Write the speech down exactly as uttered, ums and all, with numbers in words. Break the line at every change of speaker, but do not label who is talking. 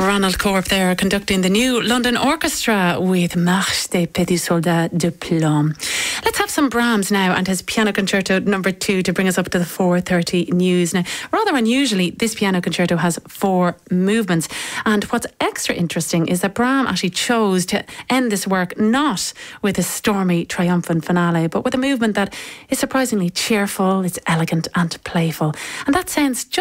Ronald Corp there conducting the new London Orchestra with Marche des Petits Soldats de Plomb. Let's have some Brahms now and his Piano Concerto number two to bring us up to the four thirty news. Now, rather unusually, this piano concerto has four movements. And what's extra interesting is that Brahms actually chose to end this work not with a stormy, triumphant finale, but with a movement that is surprisingly cheerful, it's elegant and playful. And that sounds just